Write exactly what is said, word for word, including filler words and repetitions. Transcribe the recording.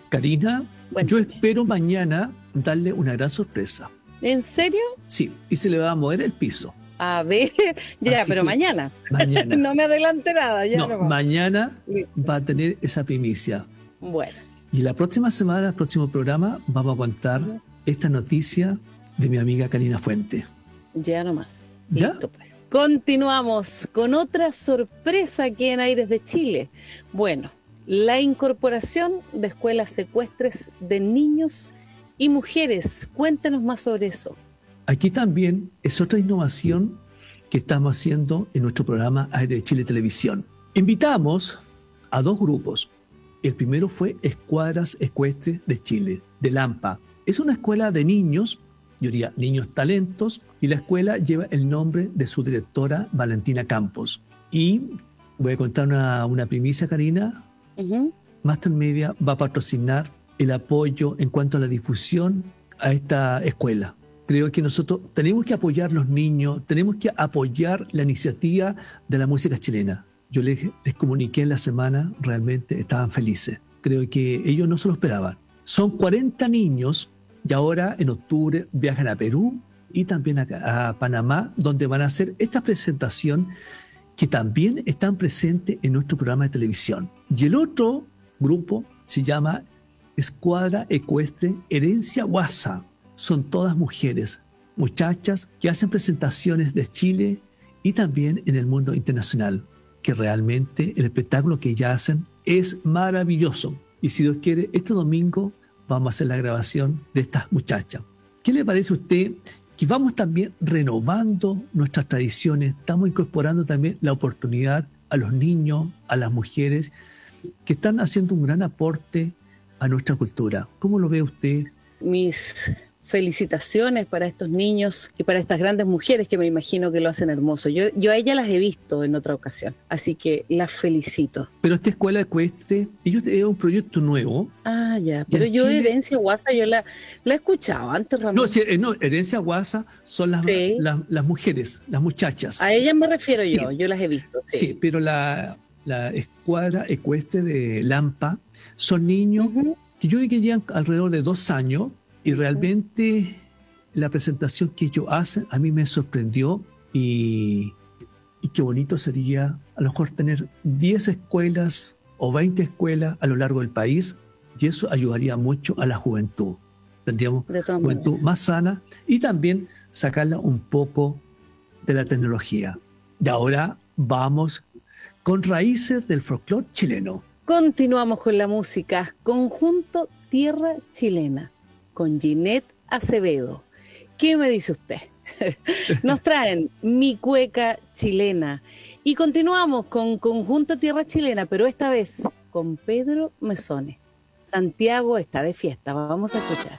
Karina, Cuéntame. yo espero mañana darle una gran sorpresa. ¿En serio? Sí, y se le va a mover el piso. A ver, ya, Así pero que mañana. mañana. No me adelante nada, ya No, nomás. mañana Listo. va a tener esa primicia. Bueno. Y la próxima semana, el próximo programa, vamos a contar Ujú. esta noticia de mi amiga Karina Fuente. Ya nomás. ¿Ya? Listo, pues. Continuamos con otra sorpresa aquí en Aires de Chile. Bueno, la incorporación de escuelas ecuestres de niños y mujeres. Cuéntanos más sobre eso. Aquí también es otra innovación que estamos haciendo en nuestro programa Aire de Chile Televisión. Invitamos a dos grupos. El primero fue Escuadras Ecuestres de Chile, de Lampa. Es una escuela de niños, yo diría niños talentos, y la escuela lleva el nombre de su directora, Valentina Campos. Y voy a contar una, una primicia, Karina. Uh-huh. Master Media va a patrocinar el apoyo en cuanto a la difusión a esta escuela. Creo que nosotros tenemos que apoyar a los niños, tenemos que apoyar la iniciativa de la música chilena. Yo les, les comuniqué en la semana, realmente estaban felices. Creo que ellos no se lo esperaban. Son cuarenta niños y ahora en octubre viajan a Perú y también a, a Panamá, donde van a hacer esta presentación que también están presentes en nuestro programa de televisión. Y el otro grupo se llama Escuadra Ecuestre Herencia Guasa. Son todas mujeres, muchachas que hacen presentaciones de Chile y también en el mundo internacional, que realmente el espectáculo que ellas hacen es maravilloso. Y si Dios quiere, este domingo vamos a hacer la grabación de estas muchachas. ¿Qué le parece a usted que vamos también renovando nuestras tradiciones? Estamos incorporando también la oportunidad a los niños, a las mujeres, que están haciendo un gran aporte a nuestra cultura. ¿Cómo lo ve usted? Mis felicitaciones para estos niños y para estas grandes mujeres que me imagino que lo hacen hermoso. Yo, yo a ellas las he visto en otra ocasión, así que las felicito. Pero esta escuela ecuestre, ellos es un proyecto nuevo. Ah, ya, pero yo Chile, Herencia Guasa yo la, la he escuchado antes, Ramón. No, sí, no, Herencia Guasa son las, sí. las, las mujeres, las muchachas. A ellas me refiero sí. yo, yo las he visto. Sí, sí pero la, la escuadra ecuestre de Lampa son niños uh-huh. que yo creo que llevan alrededor de dos años y realmente la presentación que ellos hacen a mí me sorprendió y, y qué bonito sería a lo mejor tener diez escuelas o veinte escuelas a lo largo del país y eso ayudaría mucho a la juventud. Tendríamos juventud maneras. más sana y también sacarla un poco de la tecnología. Y ahora vamos con raíces del folclore chileno. Continuamos con la música. Conjunto Tierra Chilena con Ginette Acevedo. ¿Qué me dice usted? Nos traen Mi Cueca Chilena. Y continuamos con Conjunto Tierra Chilena, pero esta vez con Pedro Mesones. Santiago está de fiesta. Vamos a escuchar.